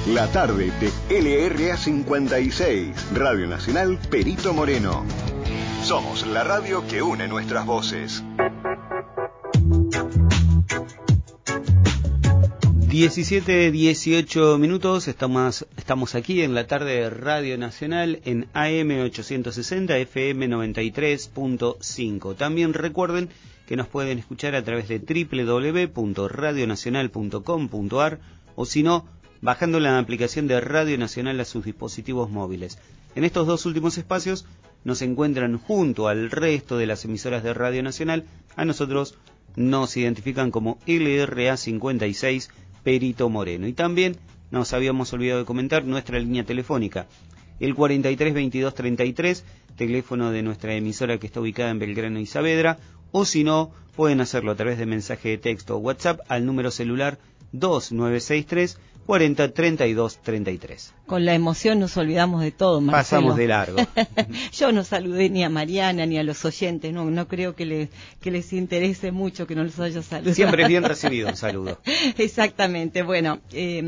La tarde de LRA 56, Radio Nacional Perito Moreno. Somos la radio que une nuestras voces. 17:18 minutos, estamos aquí en la tarde de Radio Nacional en AM 860, FM 93.5. También recuerden que nos pueden escuchar a través de www.radionacional.com.ar o si no, bajando la aplicación de Radio Nacional a sus dispositivos móviles. En estos dos últimos espacios nos encuentran junto al resto de las emisoras de Radio Nacional. A nosotros nos identifican como LRA 56 Perito Moreno. Y también nos habíamos olvidado de comentar nuestra línea telefónica, el 43 22 33, teléfono de nuestra emisora que está ubicada en Belgrano y Saavedra, o si no, pueden hacerlo a través de mensaje de texto o WhatsApp al número celular 2963 40 32 33. Con la emoción nos olvidamos de todo, Marcelo. Pasamos de largo. Yo no saludé ni a Mariana ni a los oyentes, no creo que les interese mucho que no los haya saludado. Siempre es bien recibido un saludo. Exactamente, bueno,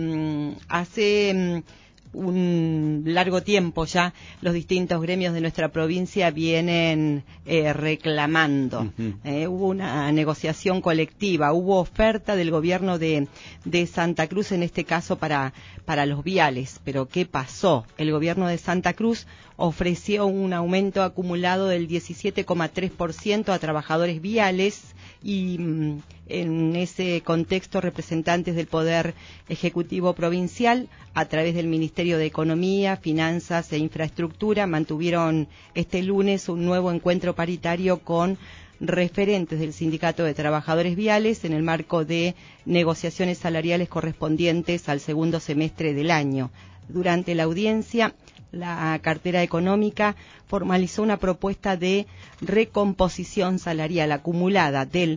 hace un largo tiempo ya los distintos gremios de nuestra provincia vienen reclamando. Hubo una negociación colectiva, hubo oferta del gobierno de Santa Cruz, en este caso para los viales. Pero ¿qué pasó? El gobierno de Santa Cruz ofreció un aumento acumulado del 17,3% a trabajadores viales y en ese contexto representantes del Poder Ejecutivo Provincial a través del Ministerio de Economía, Finanzas e Infraestructura mantuvieron este lunes un nuevo encuentro paritario con referentes del Sindicato de Trabajadores Viales en el marco de negociaciones salariales correspondientes al segundo semestre del año. Durante la audiencia, la cartera económica formalizó una propuesta de recomposición salarial acumulada del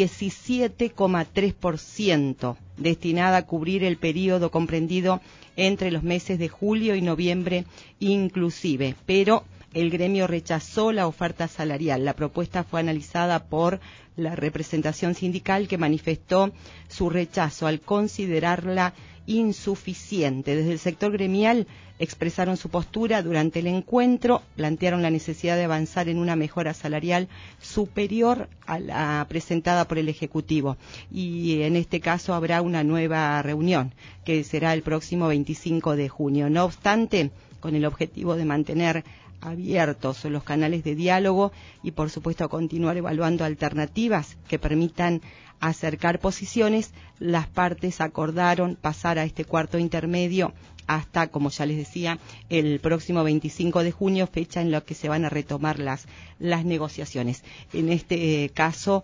17,3% destinada a cubrir el periodo comprendido entre los meses de julio y noviembre inclusive, pero el gremio rechazó la oferta salarial. La propuesta fue analizada por la representación sindical, que manifestó su rechazo al considerarla insuficiente. Desde el sector gremial expresaron su postura durante el encuentro, plantearon la necesidad de avanzar en una mejora salarial superior a la presentada por el Ejecutivo. Y en este caso habrá una nueva reunión, que será el próximo 25 de junio. No obstante, con el objetivo de mantener abiertos los canales de diálogo y, por supuesto, continuar evaluando alternativas que permitan acercar posiciones, las partes acordaron pasar a este cuarto intermedio hasta, como ya les decía, el próximo 25 de junio, fecha en la que se van a retomar las negociaciones. En este caso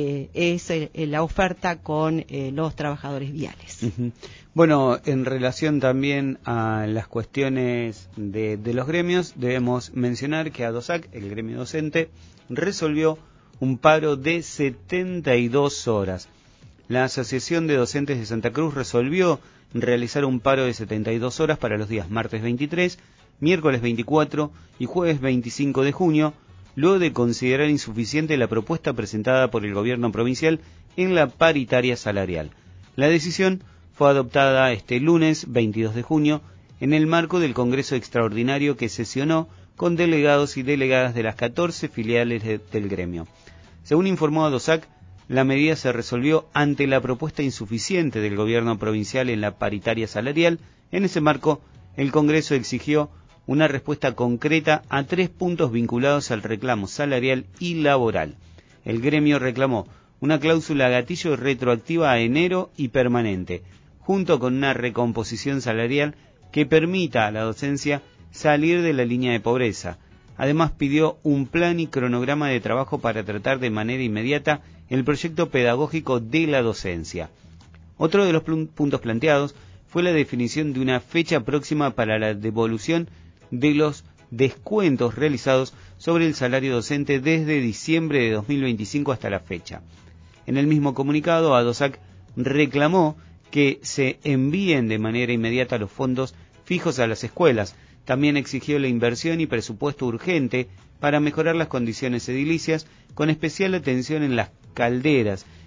es la oferta con los trabajadores viales. Bueno, en relación también a las cuestiones de los gremios, debemos mencionar que ADOSAC, el gremio docente, resolvió un paro de 72 horas. La Asociación de Docentes de Santa Cruz resolvió realizar un paro de 72 horas para los días martes 23, miércoles 24 y jueves 25 de junio, luego de considerar insuficiente la propuesta presentada por el gobierno provincial en la paritaria salarial. La decisión fue adoptada este lunes 22 de junio en el marco del Congreso Extraordinario que sesionó con delegados y delegadas de las 14 filiales del gremio. Según informó ADOSAC, la medida se resolvió ante la propuesta insuficiente del gobierno provincial en la paritaria salarial. En ese marco, el Congreso exigió una respuesta concreta a 3 puntos vinculados al reclamo salarial y laboral. El gremio reclamó una cláusula gatillo retroactiva a enero y permanente, junto con una recomposición salarial que permita a la docencia salir de la línea de pobreza. Además, pidió un plan y cronograma de trabajo para tratar de manera inmediata el proyecto pedagógico de la docencia. Otro de los puntos planteados fue la definición de una fecha próxima para la devolución de los descuentos realizados sobre el salario docente desde diciembre de 2025 hasta la fecha. En el mismo comunicado, ADOSAC reclamó que se envíen de manera inmediata los fondos fijos a las escuelas. También exigió la inversión y presupuesto urgente para mejorar las condiciones edilicias, con especial atención en las calderas